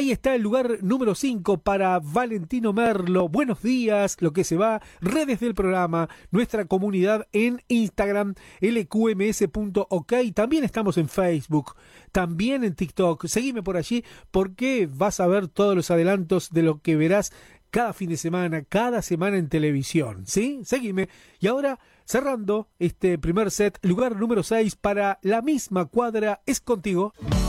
Ahí está el lugar número 5 para Valentino Merlo. Buenos días, lo que se va, redes del programa, nuestra comunidad en Instagram, lqms.ok. También estamos en Facebook, también en TikTok. Seguime por allí porque vas a ver todos los adelantos de lo que verás cada fin de semana, cada semana en televisión, ¿sí? Seguime. Y ahora, cerrando este primer set, lugar número 6 para La Misma Cuadra es contigo.